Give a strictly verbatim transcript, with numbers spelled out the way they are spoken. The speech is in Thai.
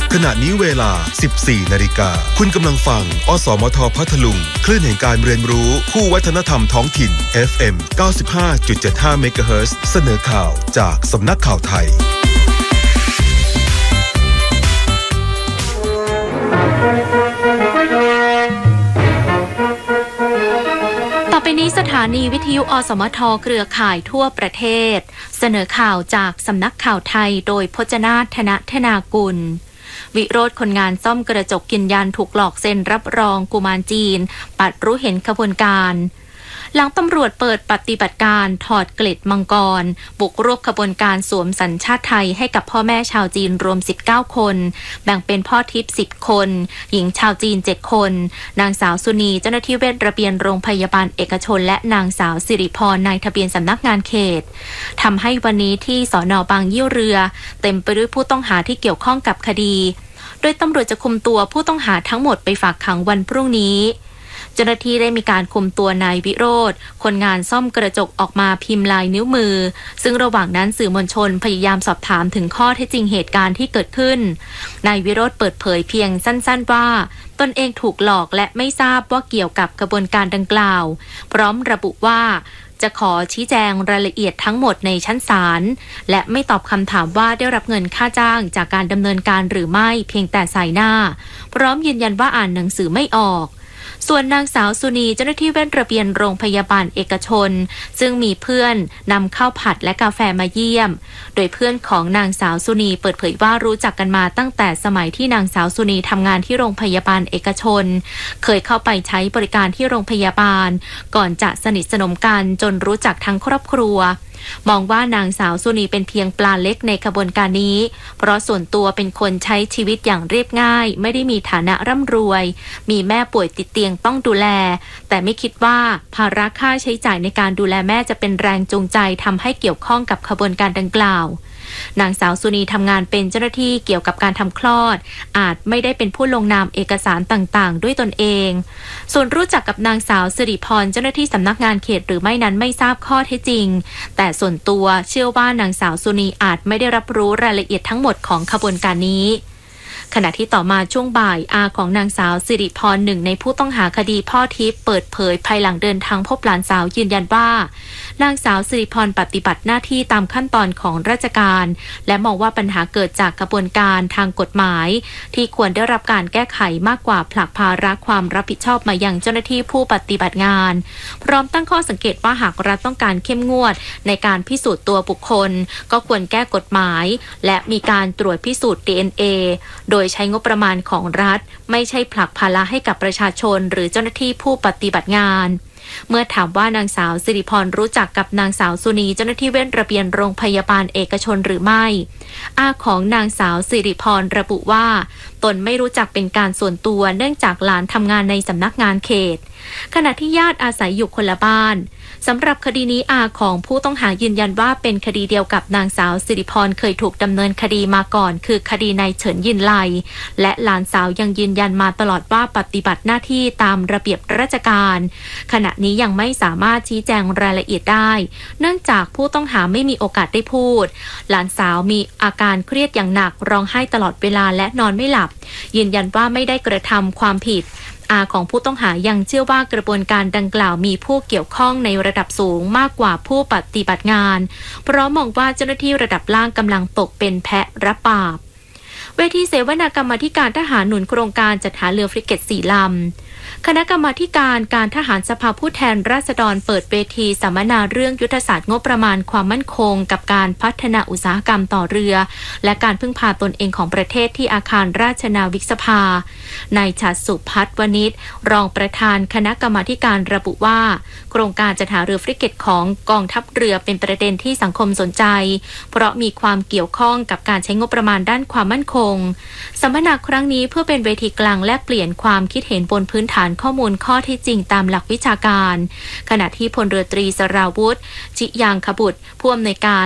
ขณะนี้เวลา สิบสี่นาฬิกาคุณกำลังฟังอสมทพัทลุงคลื่นแห่งการเรียนรู้คู่วัฒนธรรมท้องถิ่น เอฟ เอ็ม เก้าสิบห้าจุดเจ็ดห้า เมกะเฮิรตซ์เสนอข่าวจากสำนักข่าวไทยต่อไปนี้สถานีวิทยุอสมทเครือข่ายทั่วประเทศเสนอข่าวจากสำนักข่าวไทยโดยพจนาถ ธนธนากุลวิโรจน์คนงานซ่อมกระจกยืนยันถูกหลอกเซ็นรับรองกุมารจีนปัดรู้เห็นขบวนการหลังตำรวจเปิดปฏิบัติการถอดเกล็ดมังกรบุกรวบขบวนการสวมสัญชาติไทยให้กับพ่อแม่ชาวจีนรวมสิบเก้าคนแบ่งเป็นพ่อทิพย์สิบคนหญิงชาวจีนเจ็ดคนนางสาวสุนีเจ้าหน้าที่เวชระเบียนโรงพยาบาลเอกชนและนางสาวสิริพรนายทะเบียนสำนักงานเขตทำให้วันนี้ที่สน.บางยี่เรือเต็มไปด้วยผู้ต้องหาที่เกี่ยวข้องกับคดีโดยตำรวจจะคุมตัวผู้ต้องหาทั้งหมดไปฝากขังวันพรุ่งนี้เจ้าหน้าที่ได้มีการคุมตัวนายวิโรจน์คนงานซ่อมกระจกออกมาพิมพ์ลายนิ้วมือซึ่งระหว่างนั้นสื่อมวลชนพยายามสอบถามถึงข้อเท็จจริงเหตุการณ์ที่เกิดขึ้นนายวิโรจน์เปิดเผยเพียงสั้นๆว่าตนเองถูกหลอกและไม่ทราบว่าเกี่ยวกับกระบวนการดังกล่าวพร้อมระบุว่าจะขอชี้แจงรายละเอียดทั้งหมดในชั้นศาลและไม่ตอบคำถามว่าได้รับเงินค่าจ้างจากการดำเนินการหรือไม่เพียงแต่สายหน้าพร้อมยืนยันว่าอ่านหนังสือไม่ออกส่วนนางสาวสุนีเจ้าหน้าที่เวชระเบียนโรงพยาบาลเอกชนซึ่งมีเพื่อนนำข้าวผัดและกาแฟมาเยี่ยมโดยเพื่อนของนางสาวสุนีเปิดเผยว่ารู้จักกันมาตั้งแต่สมัยที่นางสาวสุนีทำงานที่โรงพยาบาลเอกชนเคยเข้าไปใช้บริการที่โรงพยาบาลก่อนจะสนิทสนมกันจนรู้จักทั้งครอบครัวมองว่านางสาวสุนีเป็นเพียงปลาเล็กในขบวนการนี้เพราะส่วนตัวเป็นคนใช้ชีวิตอย่างเรียบง่ายไม่ได้มีฐานะร่ำรวยมีแม่ป่วยติดเตียงต้องดูแลแต่ไม่คิดว่าภาระค่าใช้จ่ายในการดูแลแม่จะเป็นแรงจูงใจทำให้เกี่ยวข้องกับขบวนการดังกล่าวนางสาวสุนีทำงานเป็นเจ้าหน้าที่เกี่ยวกับการทำคลอดอาจไม่ได้เป็นผู้ลงนามเอกสารต่างๆด้วยตนเองส่วนรู้จักกับนางสาวสิริพรเจ้าหน้าที่สำนักงานเขตหรือไม่นั้นไม่ทราบข้อเท็จจริงแต่ส่วนตัวเชื่อว่านางสาวสุนีอาจไม่ได้รับรู้รายละเอียดทั้งหมดของขบวนการนี้ขณะที่ต่อมาช่วงบ่ายอาของนางสาวสิริพรหนึ่งในผู้ต้องหาคดีพ่อทิพย์เปิดเผยภายหลังเดินทางพบหลานสาวยืนยันว่านางสาวสิริพรปฏิบัติหน้าที่ตามขั้นตอนของราชการและมองว่าปัญหาเกิดจากกระบวนการทางกฎหมายที่ควรได้รับการแก้ไขมากกว่าผลักภาระความรับผิดชอบมายังเจ้าหน้าที่ผู้ปฏิบัติงานพร้อมตั้งข้อสังเกตว่าหากรัฐต้องการเข้มงวดในการพิสูจน์ตัวบุคคลก็ควรแก้กฎหมายและมีการตรวจพิสูจน์ ดี เอ็น เอ โดยใช้งบประมาณของรัฐไม่ใช่ผลักภาระให้กับประชาชนหรือเจ้าหน้าที่ผู้ปฏิบัติงานเมื่อถามว่านางสาวสิริพรรู้จักกับนางสาวสุนีเจ้าหน้าที่เวชระเบียนโรงพยาบาลเอกชนหรือไม่อาของนางสาวสิริพรระบุว่าตนไม่รู้จักเป็นการส่วนตัวเนื่องจากหลานทำงานในสำนักงานเขตขณะที่ญาติอาศัยอยู่คนละบ้านสำหรับคดีนี้อาของผู้ต้องหายืนยันว่าเป็นคดีเดียวกับนางสาวสิริพรเคยถูกดำเนินคดีมาก่อนคือคดีนายเฉินยินไลและหลานสาวยังยืนยันมาตลอดว่าปฏิบัติหน้าที่ตามระเบียบราชการขณะนี้ยังไม่สามารถชี้แจงรายละเอียดได้เนื่องจากผู้ต้องหาไม่มีโอกาสได้พูดหลานสาวมีอาการเครียดอย่างหนักร้องไห้ตลอดเวลาและนอนไม่หลับยืนยันว่าไม่ได้กระทำความผิดอาของผู้ต้องหายังเชื่อว่ากระบวนการดังกล่าวมีผู้เกี่ยวข้องในระดับสูงมากกว่าผู้ปฏิบัติงานเพราะมองว่าเจ้าหน้าที่ระดับล่างกำลังตกเป็นแพะรับบาปเวทีเสวนากรรมาธิการทหารหนุนโครงการจัดหาเรือฟริเกตสี่ลำคณะกรรมาธิการการทหารสภาผู้แทนราษฎรเปิดเวทีสัมมนาเรื่องยุทธศาสตร์งบประมาณความมั่นคงกับการพัฒนาอุตสาหกรรมต่อเรือและการพึ่งพาตนเองของประเทศที่อาคารราชนาวิกสภานายฉัตรสุพัฒน์วณิชรองประธานคณะกรรมาธิการระบุว่าโครงการจัดหาเรือฟริเกตของกองทัพเรือเป็นประเด็นที่สังคมสนใจเพราะมีความเกี่ยวข้องกับการใช้งบประมาณด้านความมั่นคงสัมมนาครั้งนี้เพื่อเป็นเวทีกลางแลกเปลี่ยนความคิดเห็นบนพื้นฐานข้อมูลข้อเท็จจริงตามหลักวิชาการขณะที่พลเรือตรีสราวุธจิยางคบุตรผู้อำนวยการ